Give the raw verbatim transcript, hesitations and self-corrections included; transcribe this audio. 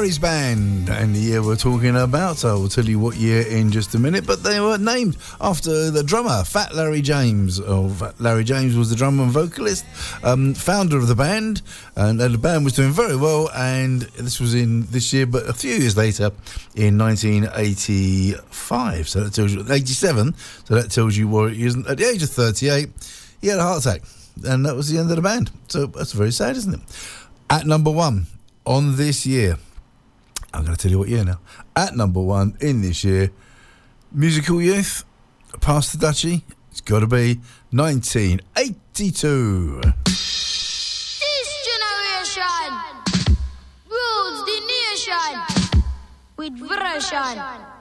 Larry's Band, and the year we're talking about, I will tell you what year in just a minute, but they were named after the drummer, Fat Larry James. Oh, Fat Larry James was the drummer and vocalist, um, founder of the band, and the band was doing very well, and this was in this year, but a few years later, in nineteen eighty-five, so that tells you, eighty-seven, so that tells you what it is. At the age of thirty-eight, he had a heart attack, and that was the end of the band. So that's very sad, isn't it? At number one, on this year, I'm going to tell you what year now. At number one in this year, Musical Youth, Pass the Dutchie, it's got to be nineteen eighty-two. This generation rules the nation with version.